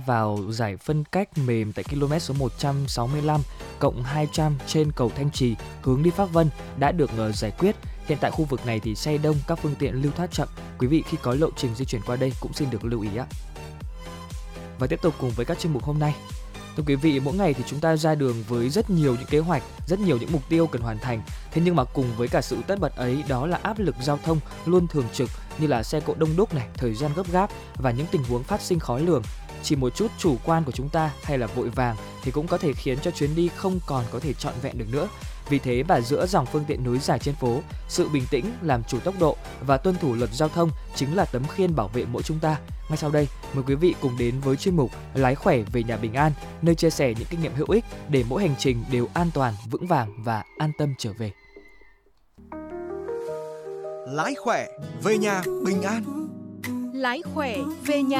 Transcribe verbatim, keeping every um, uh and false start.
vào giải phân cách mềm tại ki lô mét số một trăm sáu mươi lăm cộng hai trăm trên cầu Thanh Trì hướng đi Pháp Vân đã được uh, giải quyết. Hiện tại khu vực này thì xe đông, các phương tiện lưu thoát chậm. Quý vị khi có lộ trình di chuyển qua đây cũng xin được lưu ý ạ. Và tiếp tục cùng với các chuyên mục hôm nay. Thưa quý vị, mỗi ngày thì chúng ta ra đường với rất nhiều những kế hoạch, rất nhiều những mục tiêu cần hoàn thành. Thế nhưng mà cùng với cả sự tất bật ấy, đó là áp lực giao thông luôn thường trực, như là xe cộ đông đúc này, thời gian gấp gáp và những tình huống phát sinh khó lường. Chỉ một chút chủ quan của chúng ta hay là vội vàng thì cũng có thể khiến cho chuyến đi không còn có thể trọn vẹn được nữa. Vì thế mà giữa dòng phương tiện nối dài trên phố, sự bình tĩnh, làm chủ tốc độ và tuân thủ luật giao thông chính là tấm khiên bảo vệ mỗi chúng ta. Ngay sau đây, mời quý vị cùng đến với chuyên mục Lái khỏe về nhà bình an, nơi chia sẻ những kinh nghiệm hữu ích để mỗi hành trình đều an toàn, vững vàng và an tâm trở về. Lái khỏe về nhà bình an. Lái khỏe về nhà